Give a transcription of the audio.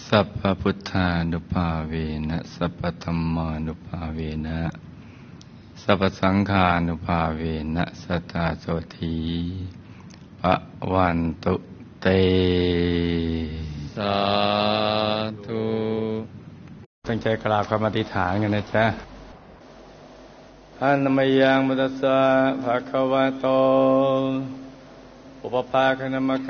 สัพพพุทธานุภาเวนะสัพพธัมมานุภาเวนะสัพพสังฆานุภาเวนะสัทธาโสธีภวันตุเตสาธุตั้งใจกราบคำอธิษฐานกันนะจ๊ะอะนะมะยังมุตัสสะภะคะวะโตอุปภาคณมะก